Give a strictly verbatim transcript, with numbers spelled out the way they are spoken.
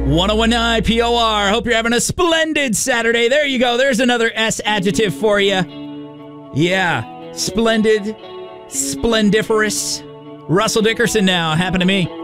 one oh one point nine P O R. Hope you're having a splendid Saturday. There you go. There's another S adjective for you. Yeah. Splendid. Splendiferous. Russell Dickerson now. Happened to me.